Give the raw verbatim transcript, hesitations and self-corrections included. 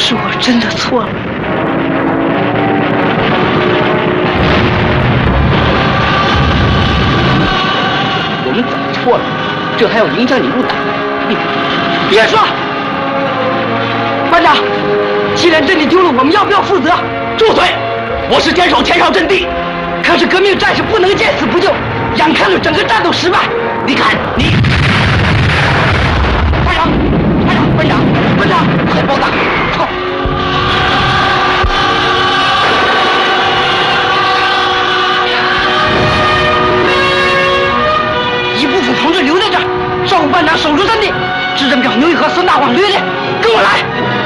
是我真的错了。 我们怎么错了？这还要影响你入党？你别说！班长，既然阵地丢了，我们要不要负责？住嘴！我是坚守前哨阵地，可是革命战士不能见死不救，眼看着整个战斗失败。你看你，班长，班长，班长，班长，快报答！快！一部分同志留在这儿，少武班长守住阵地，支着苗牛一和孙大旺掠猎，跟我来。